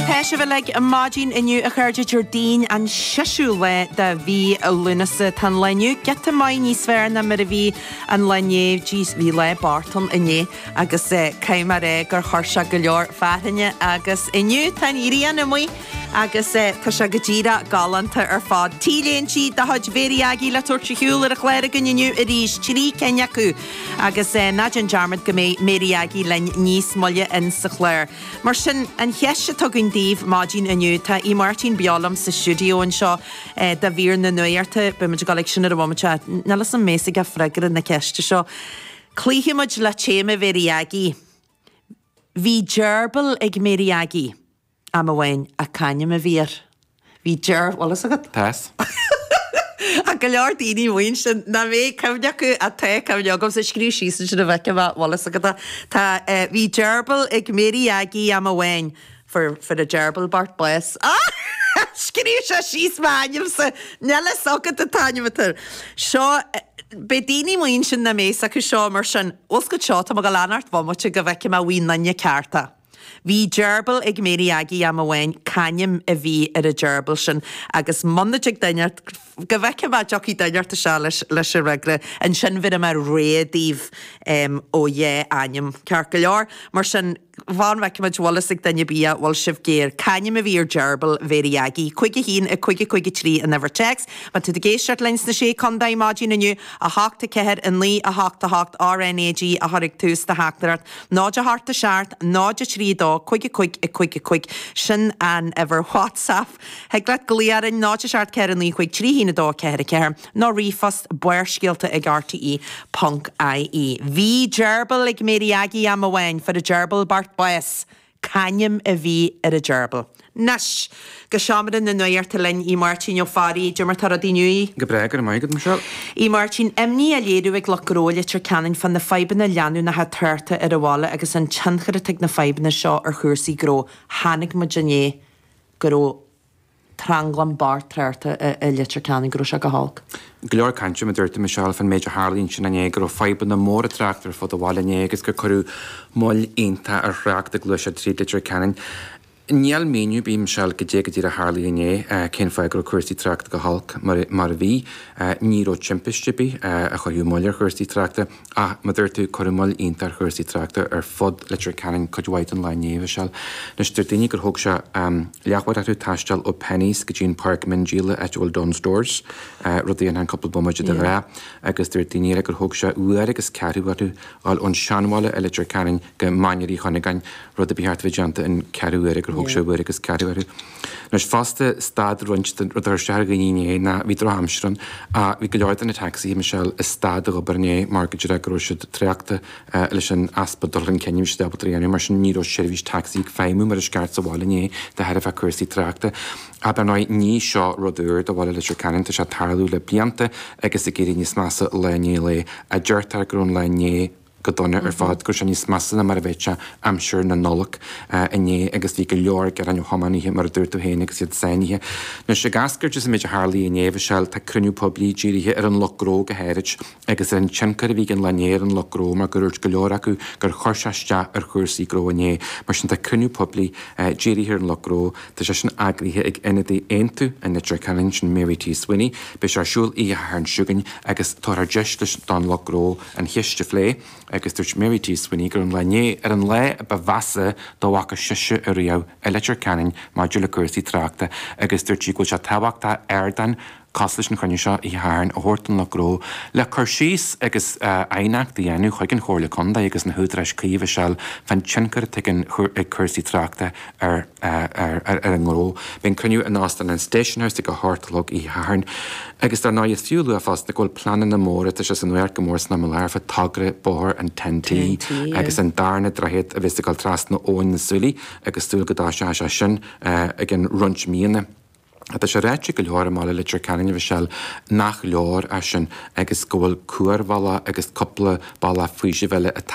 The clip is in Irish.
Pesheveleg Imagine inu a Charge Jardine and Sheshule da V Lunasa tan lenu get to my niece fair na miravi and lenye G's V le Barton inye agus Kaimare gur Harsha Galor Fatanya agus inu tan Irian amui agus Tashagadira Galanta or fad Tilenchi da Haj Veriagi la Torchihul a Clerigan inu Irish Chiri Kenyaku agus Najan Jarmad Game Meriagi len niece Mulya in Sinclair Marshin and Hesha Tugin Dave Magin anu ta I Martin Bialam sa studio an seo da bhír na nuirte be muid galig sin ar a bhaimte nalas an mésa a freigar na ceiste seo clíthe muid le téime veriagi hí gerbal ag meriagi am bhain a caine a bhír hí walas agad Tess a go leor daoine bhain sin na bhé cemne acu a te cemne agam sa scríú síosa sin a bheice walas agad tá hí gerbal ag meriagi am bhain for the gerbil Bart bless. Skrisha she's manual sa nella socket the tanyamater. Shaw bedini winshin na mesa ku shaw mershan oska shot magalanart vomoche gaveke ma win nanya carta. Vi gerbil ag meriagi am awen kanyam a vi at a gerbil shin agus monajig danyart gaveke ma jockey danyart to shalish lish regla and shin vidam a rediv o ye anyam carkalor mershan Van Wekimaj Wallisig Danya Bia Wal Shiv Gear Kanyam of Ear Gerbil Veriagi Quiggy Heen a quiggy tree and never checks but to the gay shirt lines the she conda imagine and you a hawk to keher and lee a hawk to hawk RNAG a horig toos the hack there nod a heart to shart nod a tree dog quiggy shin and ever WhatsApp heglet gliar and nod a shart care and lee quick tree heen a dog keher no refust boer skilta ag RTE punk IE V Gerbil ag Meriagi am a wen for the Gerbil Bart Bias, Kanyam a V at a gerbil. Nash, Gashamadan the Noyer to Len E. Martin your fari, Jumataradinui. Gebreger, my good Michelle. E. Martin, Emni a Leduig Locrolia Cannon from the Fibina Lanu had turta at a walla, agus an Chancher take the Fibina shaw or Hursey grow, Hanig Majane grow. Tranglam bar trerta a litre canning grusha go hulk. Glor cancha madurta Michelle van Major Harlin sin an égur fibe na mór tractor for the wall an égus go choú moll inta ar raach de glusha 3 litre canning. Níl menu bí Michelle go dé go dtí a Harlí iné cén fágur chuirsaí tracht go hulk mar a bhí níró chimpistippi a chuirú mollar chuirsaí trachta a madurtú chorumal intar chuirsaí trachta ar fod litre canning coidhhaid an láin Michelle. Nus tar daoine gur thug se leachhaid atú taistal ó pennies go dtíon Park Mingíla at bhfuil Don's Doors rudí an couple bomaide de rá agus tar daoine gur thug se uair agus ceadú atú all ón seanhála a litre canning go mainearí chonagain rud a bíart bhíjanta in ceadú gur Hook show agus cadú. Nus faste stad runcht ar seargaíine na ví Hamstron a vi go leid an a taxi Michelle is stad go Berné market grosid treachta leis an aspador an Kenim stabbatríanú mar sin níró sérvís taxi féimú mar a skart sa bhálané de her a cursí treachta. Aber ná ní seo rodúir do bhile leis cananta se tarlú le blianta agus a géirí níos massa lené le a dúirtar grún lené Godonna ar fad gur sin níos massa na mar a bheitse am siúr na nolach iné agus bhí go leor gar an homaníthe mar dúirtú héin agus iad sainíthe. Nus sé gascar just méid a Harlí iné bhseil tá cruniú poblí ddíirithe ar an lochró go héirid agus ar an tsincar a bhí an lenéir an lochró mar gur go leor acu gur chorsaiste ar chuirsaí gró iné mar sin tá cruniú poblí ddíirithe an lochró tá sé sin agrithe ag inadí aontu a nitre canin sin Mary T. Swinney be sé siúil í a an siúgain agus tórar deistas don lochró an hiiste flé agus dúirt Mary T. Swinney gur an lené ar an le a bhasa do bhacha siise a riamh a litre canning module cuasaí trachta agus dúirt go se tabhachta airdan Coslis an chunne seo I háin a hórtan le gró le chur síos agus ainacht dhéanú chuig an chóirla conda agus na húdreis cíomh seil fan tsincar tuigean ag cuasaí trachta ar an gró. Bhín cuniú an ástan an stationhouse go háirtalog I háin agus dar ná is fiúlú a fast na ggóil planan na móra tá sé an bhar go mórs na mar fa tagre bóthir an tentí agus an darna drahéad a bhís gáil tras na óin na súlaí agus túil go dá se sin ag an runt míana. Tá sé réite go leor mála litre canine bhseil nach leor sin agus ggóil cuairhhala agus coppla balla faoise bheile a